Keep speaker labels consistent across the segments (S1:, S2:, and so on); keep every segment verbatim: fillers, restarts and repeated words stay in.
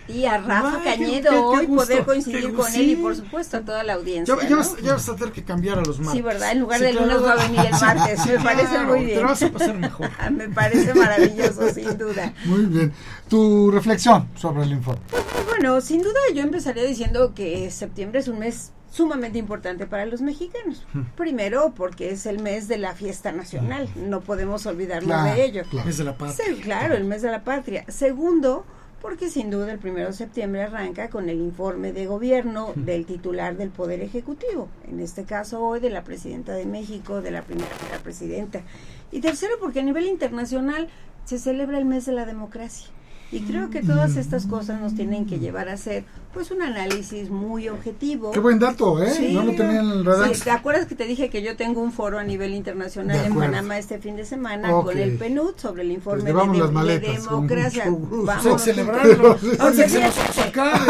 S1: Y a Rafa
S2: Ay,
S1: Cañedo,
S2: qué- qué
S1: hoy
S2: gusto,
S1: poder coincidir
S2: qué-
S1: con
S2: sí.
S1: él y por supuesto a toda la audiencia.
S2: Ya, ya,
S1: ¿no?
S2: vas, ya vas a tener que cambiar a los martes.
S1: Sí, ¿verdad? En lugar
S2: Sí,
S1: del
S2: claro.
S1: lunes va a venir el martes.
S2: Sí,
S1: Me parece
S2: claro,
S1: muy bien.
S2: Te lo vas a pasar mejor.
S1: Me parece maravilloso, sin duda.
S3: Muy bien. Tu reflexión sobre el informe.
S1: Bueno, sin duda yo empezaría diciendo que septiembre es un mes sumamente importante para los mexicanos. Primero, porque es el mes de la fiesta nacional. No podemos olvidarnos
S3: Claro,
S1: de ello.
S3: claro.
S2: Es de la patria.
S1: Sí, claro, el mes de la patria. Segundo, porque sin duda el primero de septiembre arranca con el informe de gobierno del titular del Poder Ejecutivo, en este caso hoy de la Presidenta de México, de la primera de la Presidenta. Y tercero, porque a nivel internacional se celebra el mes de la democracia. Y creo que todas estas cosas nos tienen que llevar a hacer pues un análisis muy objetivo.
S3: Qué buen dato, ¿eh?
S1: Sí,
S3: no lo tenía en el radar.
S1: sí, ¿te acuerdas que te dije que yo tengo un foro a nivel internacional
S3: De
S1: en
S3: acuerdo.
S1: Panamá este fin de semana
S3: Ok.
S1: con el P N U D sobre el informe
S3: Pues llevamos
S1: de,
S3: las
S1: de
S3: maletas, con
S1: democracia?
S3: mucho gusto.
S1: Vamos
S2: Sí, celebrarlo.
S3: Sí,
S1: Aunque
S2: Antes se nos
S1: fíjate,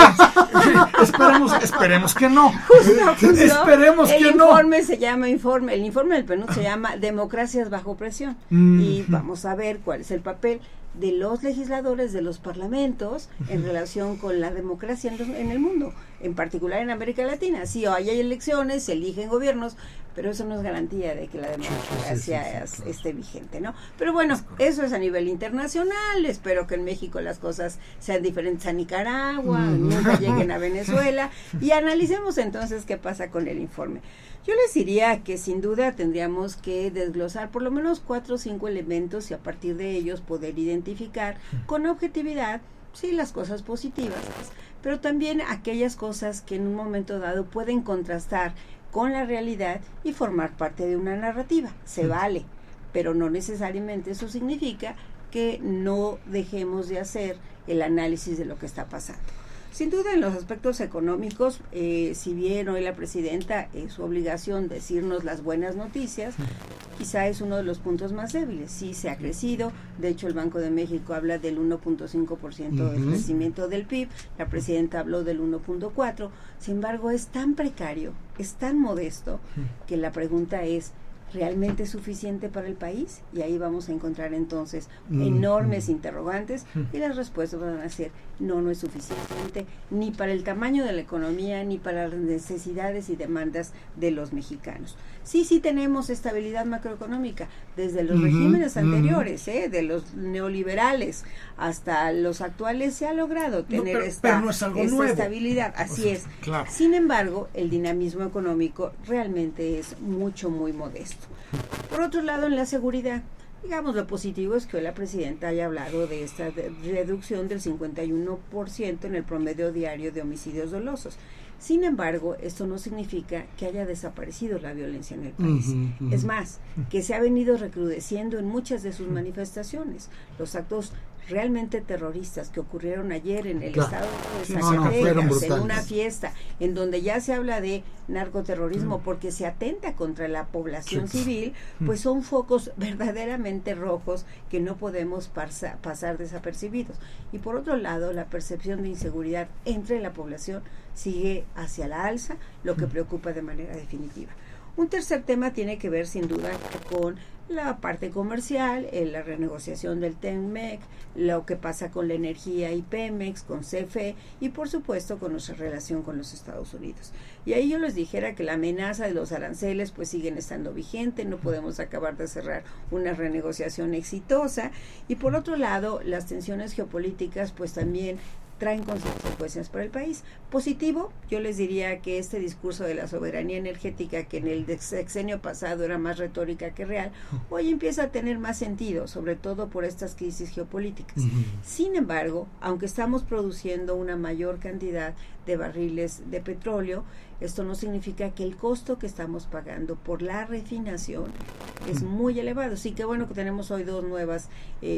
S2: acabe. esperemos, esperemos que no.
S1: justo, justo,
S2: Esperemos
S1: el
S2: que no.
S1: informe se llama informe, el informe del P N U D se llama Democracias bajo presión
S3: Mm.
S1: y vamos a ver cuál es el papel de los legisladores, de los parlamentos en relación con la democracia en, los- en el mundo, en particular en América Latina. Sí, hay elecciones, se eligen gobiernos, pero eso no es garantía de que la democracia
S3: sí, sí, sí, claro.
S1: esté vigente, ¿no? Pero bueno, eso es a nivel internacional. Espero que en México las cosas sean diferentes a Nicaragua,
S3: Mm.
S1: nunca lleguen a Venezuela, y analicemos entonces qué pasa con el informe. Yo les diría que sin duda tendríamos que desglosar por lo menos cuatro o cinco elementos y a partir de ellos poder identificar con objetividad, sí, las cosas positivas, pero también aquellas cosas que en un momento dado pueden contrastar con la realidad y formar parte de una narrativa. Se vale, pero no necesariamente eso significa que no dejemos de hacer el análisis de lo que está pasando. Sin duda, en los aspectos económicos, eh, si bien hoy la presidenta es su obligación decirnos las buenas noticias, quizá es uno de los puntos más débiles. Sí, se ha crecido, de hecho el Banco de México habla del uno punto cinco por ciento del
S3: Ujú.
S1: crecimiento del P I B, la presidenta habló del uno punto cuatro por ciento, sin embargo es tan precario, es tan modesto, que la pregunta es, ¿realmente es suficiente para el país? Y ahí vamos a encontrar entonces
S3: Mm,
S1: enormes
S3: mm.
S1: interrogantes y las respuestas van a ser no, no es suficiente ni para el tamaño de la economía ni para las necesidades y demandas de los mexicanos. Sí, sí tenemos estabilidad macroeconómica desde los
S3: Ujú,
S1: regímenes
S3: ujú.
S1: anteriores, ¿eh? De los neoliberales hasta los actuales se ha logrado tener
S2: pero-
S1: esta,
S2: pero no es algo
S1: esta
S2: nuevo.
S1: estabilidad, así
S2: O sea,
S1: es.
S2: claro.
S1: Sin embargo, el dinamismo económico realmente es mucho, muy modesto. Por otro lado, en la seguridad, digamos, lo positivo es que hoy la presidenta haya hablado de esta de- reducción del cincuenta y uno por ciento en el promedio diario de homicidios dolosos. Sin embargo, esto no significa que haya desaparecido la violencia en el país.
S3: Ujú, ujú.
S1: Es más, que se ha venido recrudeciendo en muchas de sus manifestaciones. Los actos realmente terroristas que ocurrieron ayer en el
S3: Claro.
S1: estado de
S3: Sí, no, no,
S1: Zacatecas,
S3: fueron
S1: en
S3: brutales.
S1: una fiesta en donde ya se habla de narcoterrorismo porque se atenta contra la población
S3: Sí.
S1: civil, pues son focos verdaderamente rojos que no podemos parsa- pasar desapercibidos. Y por otro lado, la percepción de inseguridad entre la población sigue hacia la alza, lo que preocupa de manera definitiva. Un tercer tema tiene que ver sin duda con la parte comercial, eh, la renegociación del TEMEC, lo que pasa con la energía y Pemex, con C F E y por supuesto con nuestra relación con los Estados Unidos. Y ahí yo les dijera que la amenaza de los aranceles pues siguen estando vigente, no podemos acabar de cerrar una renegociación exitosa y por otro lado las tensiones geopolíticas pues también traen consecuencias para el país. Positivo, yo les diría que este discurso de la soberanía energética, que en el sexenio pasado era más retórica que real, hoy empieza a tener más sentido, sobre todo por estas crisis geopolíticas.
S3: Ujú.
S1: Sin embargo, aunque estamos produciendo una mayor cantidad de barriles de petróleo, esto no significa que el costo que estamos pagando por la refinación es muy elevado. Sí, que bueno que tenemos hoy dos nuevas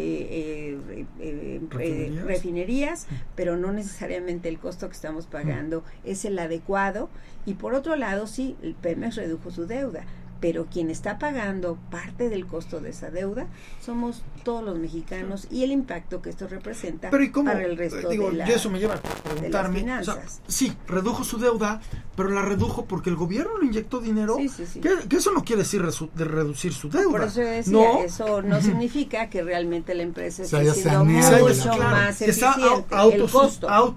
S1: eh, eh, eh,
S2: ¿Refinerías?
S1: eh, refinerías, pero no necesariamente el costo que estamos pagando es el adecuado. Y por otro lado, sí, el Pemex redujo su deuda, pero quien está pagando parte del costo de esa deuda somos todos los mexicanos y el impacto que esto representa
S2: Pero ¿y cómo?
S1: para el resto
S2: Digo,
S1: de la
S2: y eso me lleva a
S1: de las
S2: preguntarme, o sea,
S1: finanzas.
S2: sí, redujo su deuda, pero la redujo porque el gobierno le inyectó dinero,
S1: Sí, sí, sí.
S2: Que, que eso no quiere decir resu- de reducir su deuda.
S1: Por eso decía,
S2: no,
S1: eso no significa que realmente la empresa
S3: Se
S1: esté
S3: haya
S1: siendo
S3: saneado,
S1: mucho
S3: claro.
S1: más
S2: que está
S1: eficiente.
S2: au-
S1: El
S2: autosu-
S1: costo.